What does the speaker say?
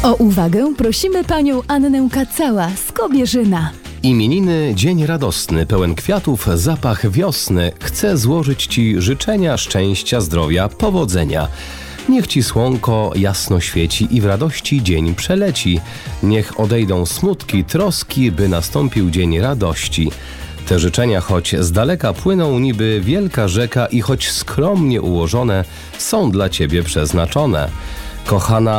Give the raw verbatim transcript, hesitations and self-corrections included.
O uwagę prosimy panią Annę Kacała z Kobierzyna. Imieniny, dzień radosny, pełen kwiatów, zapach wiosny. Chcę złożyć Ci życzenia szczęścia, zdrowia, powodzenia. Niech Ci słonko jasno świeci i w radości dzień przeleci. Niech odejdą smutki, troski, by nastąpił dzień radości. Te życzenia, choć z daleka płyną niby wielka rzeka i choć skromnie ułożone, są dla Ciebie przeznaczone. Kochana